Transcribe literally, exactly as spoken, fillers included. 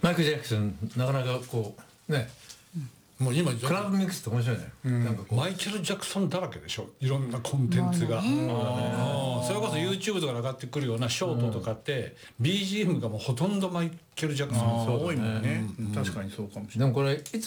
マイケル・ジャクソンなかなかこうね、 もう今クラブミックスって面白いね、うん、なんかこうマイケル・ジャクソンだらけでしょ、いろんなコンテンツが、ね、それこそ YouTube とかに上がってくるようなショートとかって、うん、ビージーエム がもうほとんどマイケル・ジャクソン多いもんね、 うん、確かにそうかもしれない。 でもこれいつ